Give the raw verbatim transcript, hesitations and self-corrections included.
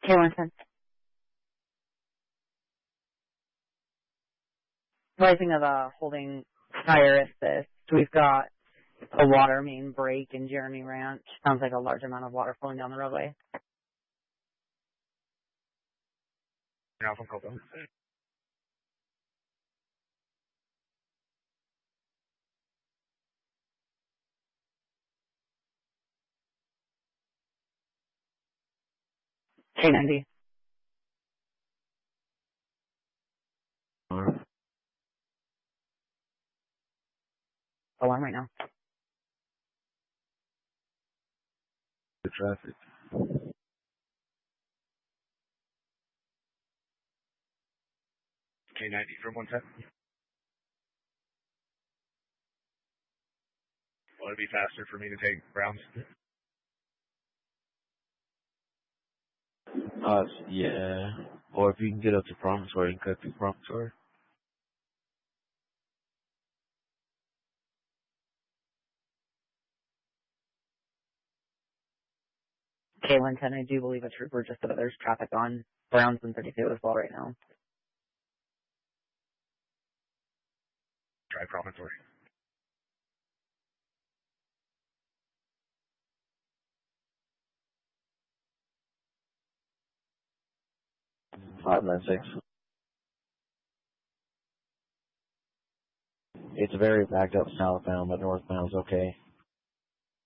K one ten. Rising of a holding fire assist. We've got a water main break in Jeremy Ranch. Sounds like a large amount of water flowing down the roadway. Alpha Copa. K ninety. Alarm right now. The traffic. K ninety from one ten. Will it be faster for me to take Browns? Uh, yeah. Or if you can get up to Promontory and cut through Promontory. K one ten, I do believe a trooper just said that there's traffic on Browns and thirty-two as well right now. Try Promontory. five nine six. It's very backed up southbound, but northbound's okay.